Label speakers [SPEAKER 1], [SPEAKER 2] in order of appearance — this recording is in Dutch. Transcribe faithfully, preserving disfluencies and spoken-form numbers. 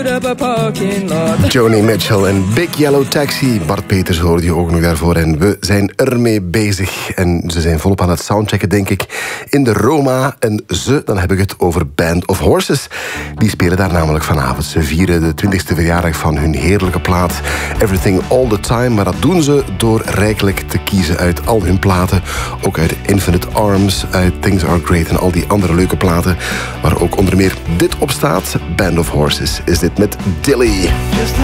[SPEAKER 1] up a parking lot.
[SPEAKER 2] Joni Mitchell en Big Yellow Taxi. Bart Peters hoorde je ook nog daarvoor. En we zijn ermee bezig. En ze zijn volop aan het soundchecken, denk ik, in de Roma. En ze, dan heb ik het over Band of Horses. Die spelen daar namelijk vanavond. Ze vieren de twintigste verjaardag van hun heerlijke plaat Everything All The Time. Maar dat doen ze door rijkelijk te kiezen uit al hun platen. Ook uit Infinite Arms, uit Things Are Great en al die andere leuke platen. Waar ook onder meer dit op staat. Band of Horses is dit met Dilly.